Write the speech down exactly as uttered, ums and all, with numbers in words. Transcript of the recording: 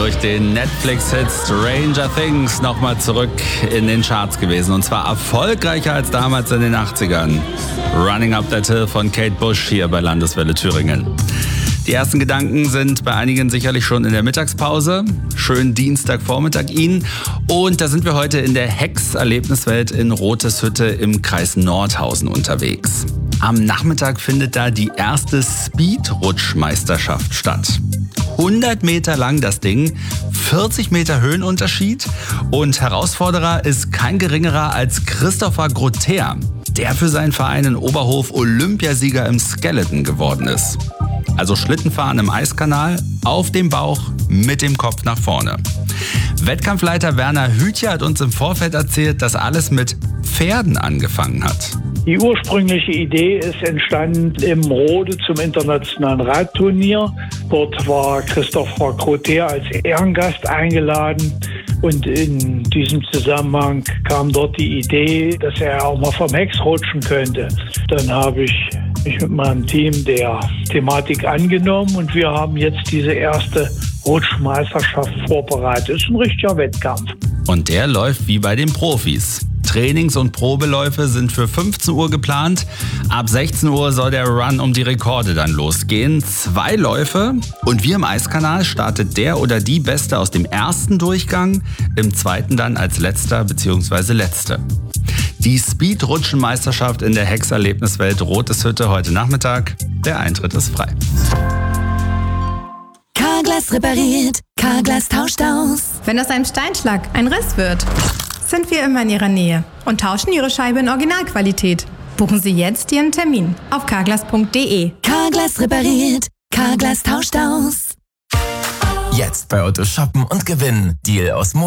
durch den Netflix-Hit Stranger Things nochmal zurück in den Charts gewesen. Und zwar erfolgreicher als damals in den achtzigern. Running Up That Hill von Kate Bush hier bei Landeswelle Thüringen. Die ersten Gedanken sind bei einigen sicherlich schon in der Mittagspause. Schönen Dienstagvormittag Ihnen. Und da sind wir heute in der Hex-Erlebniswelt in Roteshütte im Kreis Nordhausen unterwegs. Am Nachmittag findet da die erste Speed-Rutschmeisterschaft statt. hundert Meter lang das Ding, vierzig Meter Höhenunterschied und Herausforderer ist kein geringerer als Christopher Grother, der für seinen Verein in Oberhof Olympiasieger im Skeleton geworden ist. Also Schlittenfahren im Eiskanal, auf dem Bauch, mit dem Kopf nach vorne. Wettkampfleiter Werner Hütje hat uns im Vorfeld erzählt, dass alles mit Pferden angefangen hat. Die ursprüngliche Idee ist entstanden im Rode zum internationalen Radturnier. Dort war Christopher Grother als Ehrengast eingeladen. Und in diesem Zusammenhang kam dort die Idee, dass er auch mal vom Hex rutschen könnte. Dann habe ich mich mit meinem Team der Thematik angenommen und wir haben jetzt diese erste Rutschmeisterschaft vorbereitet. Das ist ein richtiger Wettkampf. Und der läuft wie bei den Profis. Trainings- und Probeläufe sind für fünfzehn Uhr geplant. Ab sechzehn Uhr soll der Run um die Rekorde dann losgehen. Zwei Läufe und wir im Eiskanal startet der oder die Beste aus dem ersten Durchgang, im zweiten dann als letzter bzw. letzte. Die Speed-Rutschenmeisterschaft in der Hex-Erlebniswelt Roteshütte heute Nachmittag. Der Eintritt ist frei. Carglass repariert, Carglass tauscht aus. Wenn aus einem Steinschlag ein Riss wird, sind wir immer in Ihrer Nähe und tauschen Ihre Scheibe in Originalqualität. Buchen Sie jetzt Ihren Termin auf carglass punkt de. Carglass repariert, Carglass tauscht aus. Jetzt bei Otto shoppen und gewinnen. Deal aus